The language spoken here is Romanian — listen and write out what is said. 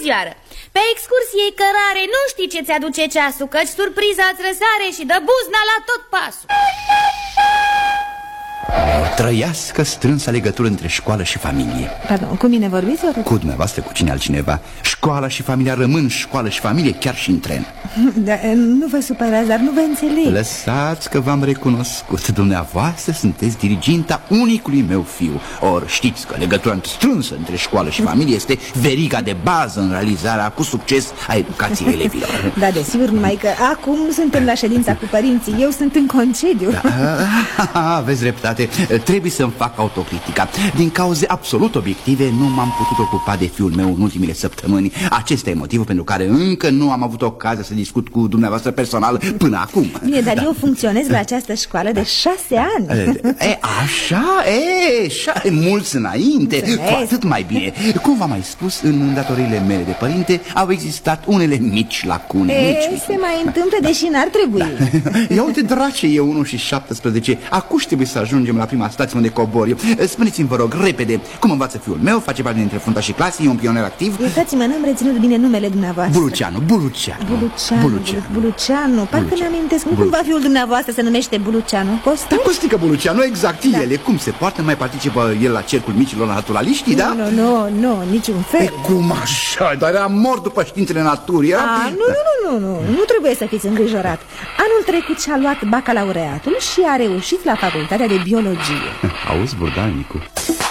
domnișoară. Pe excursiei cărare nu știi ce ți-aduce ceasul, căci surpriza îți răsare și dă buzna la tot pasul. Trăiască strânsa legătură între școală și familie. Pardon, cu mine vorbiți? Cu dumneavoastră, cu cine altcineva. Școala și familia rămân școală și familie chiar și în tren. Da, nu vă supărați, dar nu vă înțeleg. Lăsați că v-am recunoscut. Dumneavoastră sunteți diriginta unicului meu fiu. Ori știți că legătura strânsă între școală și familie este veriga de bază în realizarea cu succes a educației elevilor. Da, desigur, numai că acum suntem la ședința cu părinții. Eu sunt în concediu. Aveți dreptate. Trebuie să-mi fac autocritica. Din cauze absolut obiective nu m-am putut ocupa de fiul meu în ultimile săptămâni. Acesta e motivul pentru care încă nu am avut ocazia să discut cu dumneavoastră personal până acum. Bine, dar eu funcționez la această școală de 6 ani. Așa, mulți înainte. Cu atât mai bine. Cum v-am mai spus, în îndatoririle mele de părinte au existat unele mici lacune. Se mai întâmplă, deși n-ar trebui. Ia uite, drace, e 1 și 17. Acuși trebuie să ajungem la prima stație unde cobor eu. Spuneți-mi, vă rog, repede, cum învață fiul meu? Face parte dintre fruntașii clasei, e un pioner activ? Iertați-mă, n-am reținut bine numele dumneavoastră. Buluceanu. Parcă mi-amintesc. Nu cumva fiul dumneavoastră se numește Buluceanu? Costică Buluceanu, exact, ele. Cum se poartă? Mai participă el la cercul micilor naturaliști, da? Nu, niciun fel. Cum așa? Dar era mort după științele naturii. Nu trebuie să fiți îngrijorat. Anul trecut și-a luat bacalaureatul și a reușit la facultatea de biologie. Auzi, Burdalnicu,